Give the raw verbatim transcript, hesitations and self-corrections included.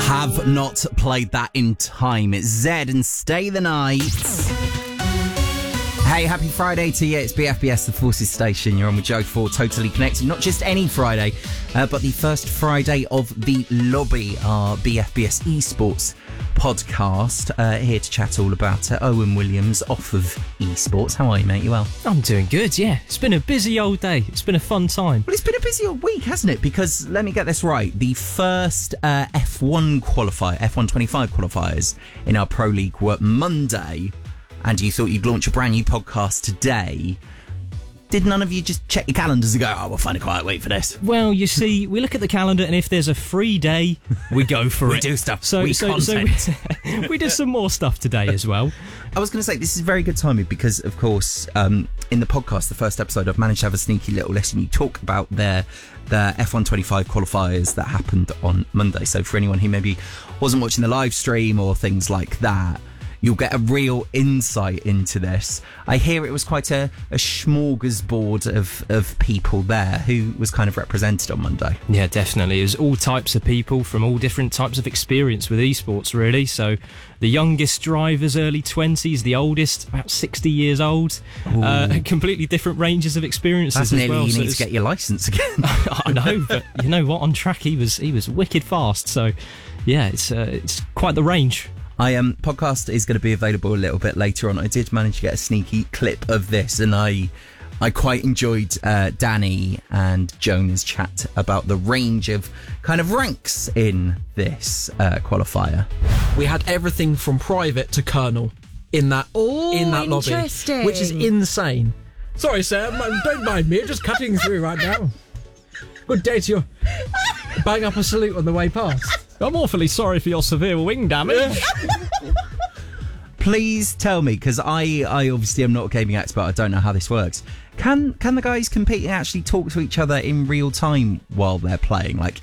Have not played that in time. It's Zed and Stay the Night. Hey, happy Friday to you. It's B F B S, the Forces Station. You're on with Joe for Totally Connected. Not just any Friday, uh, but the first Friday of the Lobby, our B F B S eSports podcast. Uh, here to chat all about it. Owen Williams off of eSports. How are you, mate? You well? I'm doing good, yeah. It's been a busy old day. It's been a fun time. Well, it's been a busy old week, hasn't it? Because, let me get this right, the first uh, F one qualifier, F one twenty-five qualifiers in our Pro League were Monday, and you thought you'd launch a brand new podcast today. Did none of you just check your calendars and go, oh, we'll find a quiet week for this? Well, you see, we look at the calendar, and if there's a free day, we go for we it. We do stuff. So, we so, so we, we did some more stuff today as well. I was going to say, this is very good timing because, of course, um, in the podcast, the first episode, I've managed to have a sneaky little list, and you talk about their, their F one twenty-five qualifiers that happened on Monday. So for anyone who maybe wasn't watching the live stream or things like that, you'll get a real insight into this. I hear it was quite a, a smorgasbord of, of people there. Who was kind of represented on Monday? Yeah, definitely. It was all types of people from all different types of experience with esports, really. So the youngest drivers, early twenties, the oldest, about sixty years old. Uh, completely different ranges of experiences. That's as nearly well. you So need to get your licence again. I know, but you know what? On track, he was he was wicked fast. So yeah, it's uh, it's quite the range. I um podcast is going to be available a little bit later on. I did manage to get a sneaky clip of this, and I I quite enjoyed uh, Danny and Jonah's chat about the range of kind of ranks in this uh, qualifier. We had everything from private to colonel in that Ooh, in that lobby, interesting. which is insane. Sorry, sir, don't mind me. I'm just cutting through right now. Good day to you. Bang up a salute on the way past. I'm awfully sorry for your severe wing damage. Please tell me, because I, I obviously am not a gaming expert. I don't know how this works. Can can the guys compete and actually talk to each other in real time while they're playing? Like,